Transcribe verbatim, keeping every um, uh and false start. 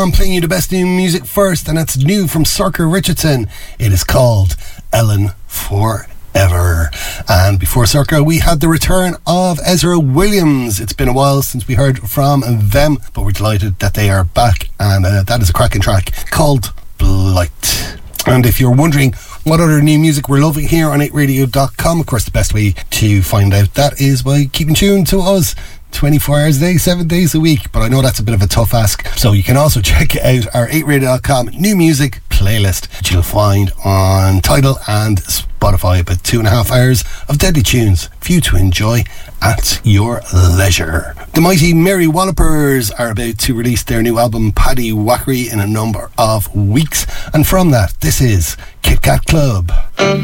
I'm playing you the best new music first, and it's new from Circa Richardson. It is called Ellen Forever. And before Circa, we had the return of Ezra Williams. It's been a while since we heard from them, but we're delighted that they are back, and uh, that is a cracking track called Blight. And if you're wondering what other new music we're loving here on eight radio dot com, of course the best way to find out that is by keeping tuned to us twenty-four hours a day, seven days a week. But I know that's a bit of a tough ask, so you can also check out our eight radio dot com new music playlist that you'll find on Tidal and Spotify. About two and a half hours of deadly tunes for you to enjoy at your leisure. The mighty Mary Wallopers are about to release their new album Paddy Wackery in a number of weeks, and from that, this is Kit Kat Club.